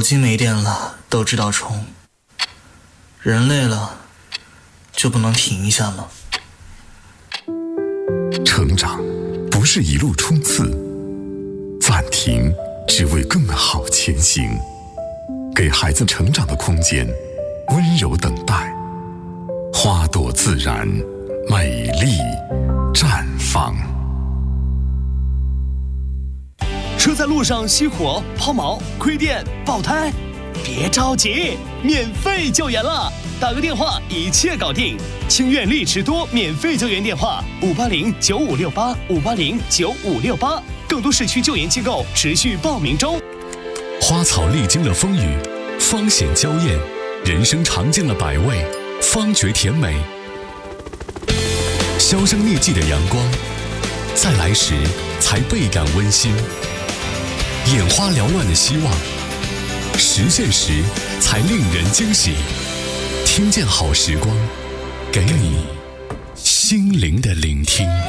机没电了都知道充，人累了就不能停一下吗？ 成长不是一路冲刺，暂停只为更好前行。给孩子成长的空间，温柔等待，花朵自然，美丽绽放。 车在路上熄火、抛锚、亏电、爆胎，别着急，免费救援了！打个电话，一切搞定。清苑力驰多免费救援电话：580-9568，580-9568。更多市区救援机构持续报名中。 花草历经了风雨，芳显娇艳；人生尝尽了百味，方觉甜美。销声匿迹的阳光，在来时才倍感温馨；眼花缭乱的希望，实现时才令人惊喜。听见好时光，给你心灵的聆听。